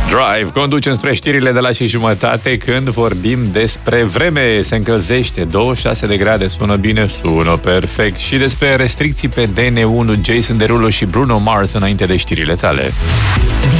Drive conducem spre știrile de la 6:30 când vorbim despre vreme. Se încălzește, 26 de grade, sună bine, sună perfect. Și despre restricții pe DN1, Jason Derulo și Bruno Mars înainte de știrile tale.